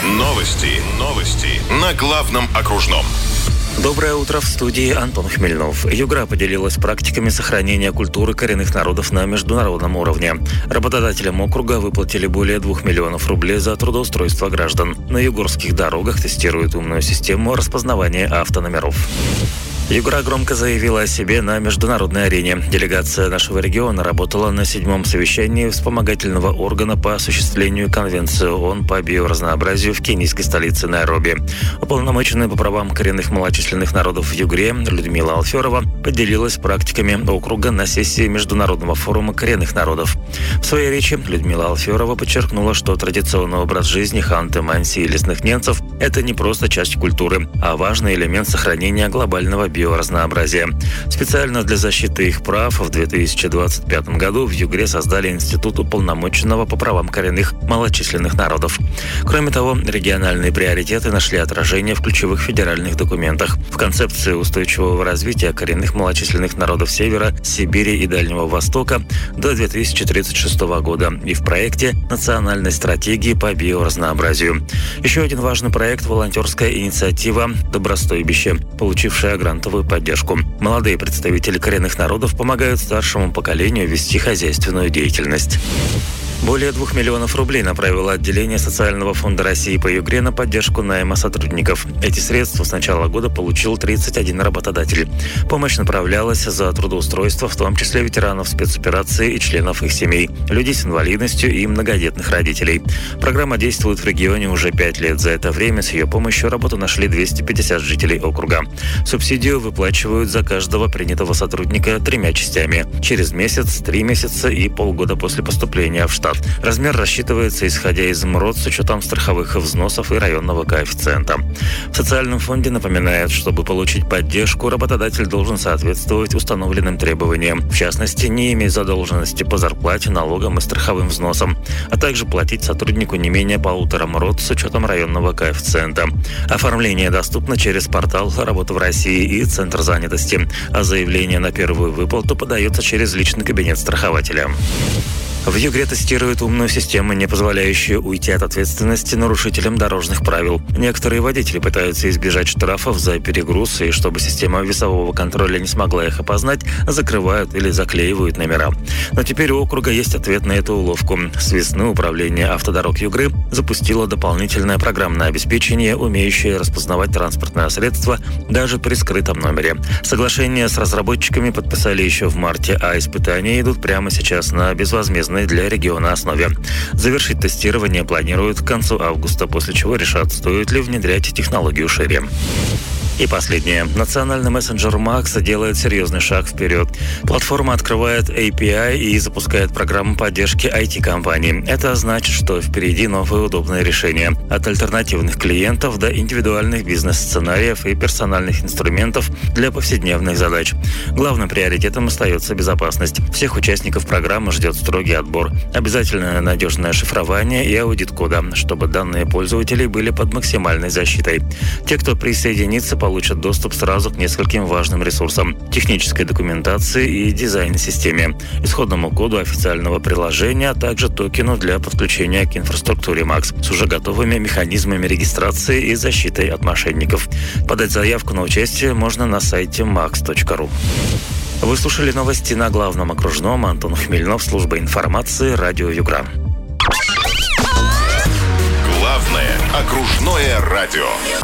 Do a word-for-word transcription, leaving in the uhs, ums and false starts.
Новости. Новости. На главном окружном. Доброе утро, в студии Антон Хмельнов. Югра поделилась практиками сохранения культуры коренных народов на международном уровне. Работодателям округа выплатили более двух миллионов рублей за трудоустройство граждан. На югорских дорогах тестируют умную систему распознавания автономеров. Югра громко заявила о себе на международной арене. Делегация нашего региона работала на седьмом совещании вспомогательного органа по осуществлению Конвенции ООН по биоразнообразию в кенийской столице Найроби. Уполномоченная по правам коренных малочисленных народов в Югре Людмила Алферова поделилась практиками округа на сессии Международного форума коренных народов. В своей речи Людмила Алферова подчеркнула, что традиционный образ жизни ханты, манси и лесных ненцев – это не просто часть культуры, а важный элемент сохранения глобального биоразнообразия. Специально для защиты их прав в две тысячи двадцать пятом году в Югре создали Институт уполномоченного по правам коренных малочисленных народов. Кроме того, региональные приоритеты нашли отражение в ключевых федеральных документах. В концепции устойчивого развития коренных малочисленных народов Севера, Сибири и Дальнего Востока до две тысячи тридцать шестого года и в проекте национальной стратегии по биоразнообразию. Еще один важный проект – волонтерская инициатива «Добростойбище», получившая грантовую поддержку. Молодые представители коренных народов помогают старшему поколению вести хозяйственную деятельность. Более двух миллионов рублей направило отделение Социального фонда России по Югре на поддержку найма сотрудников. Эти средства с начала года получил тридцать один работодатель. Помощь направлялась за трудоустройство, в том числе ветеранов спецоперации и членов их семей, людей с инвалидностью и многодетных родителей. Программа действует в регионе уже пять лет. За это время с ее помощью работу нашли двести пятьдесят жителей округа. Субсидию выплачивают за каждого принятого сотрудника тремя частями. Через месяц, три месяца и полгода после поступления в штат. Размер рассчитывается, исходя из МРОД, с учетом страховых взносов и районного коэффициента. В социальном фонде напоминают, чтобы получить поддержку, работодатель должен соответствовать установленным требованиям. В частности, не иметь задолженности по зарплате, налогам и страховым взносам, а также платить сотруднику не менее полутора МРОД с учетом районного коэффициента. Оформление доступно через портал «Работа в России» и Центр занятости, а заявление на первую выплату подается через личный кабинет страхователя. В Югре тестируют умную систему, не позволяющую уйти от ответственности нарушителям дорожных правил. Некоторые водители пытаются избежать штрафов за перегруз, и чтобы система весового контроля не смогла их опознать, закрывают или заклеивают номера. Но теперь у округа есть ответ на эту уловку. С весны Управление автодорог Югры запустило дополнительное программное обеспечение, умеющее распознавать транспортное средство даже при скрытом номере. Соглашение с разработчиками подписали еще в марте, а испытания идут прямо сейчас на безвозмездной для региона основе. Завершить тестирование планируют к концу августа, после чего решат, стоит ли внедрять технологию шире. И последнее. Национальный мессенджер Макс делает серьезный шаг вперед. Платформа открывает эй пи ай и запускает программу поддержки ай ти-компаний. Это значит, что впереди новые удобные решения. От альтернативных клиентов до индивидуальных бизнес-сценариев и персональных инструментов для повседневных задач. Главным приоритетом остается безопасность. Всех участников программы ждет строгий отбор. Обязательное надежное шифрование и аудит кода, чтобы данные пользователей были под максимальной защитой. Те, кто присоединится, получат доступ сразу к нескольким важным ресурсам: технической документации и дизайн-системе, исходному коду официального приложения, а также токену для подключения к инфраструктуре Макс с уже готовыми механизмами регистрации и защитой от мошенников. Подать заявку на участие можно на сайте макс точка ру. Вы слушали новости на главном окружном. Антон Хмельнов, служба информации, радио Югра. Главное окружное радио.